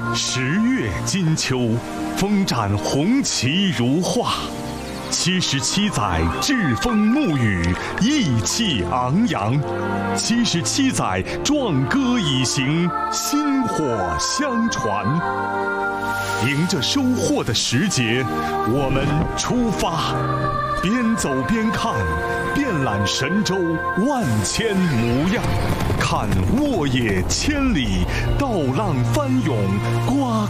十月金秋，风展红旗如画。77载栉风沐雨，意气昂扬；77载壮歌以行，薪火相传。迎着收获的时节，我们出发，边走边看，遍览神州万千模样，看沃野千里，稻浪翻涌，瓜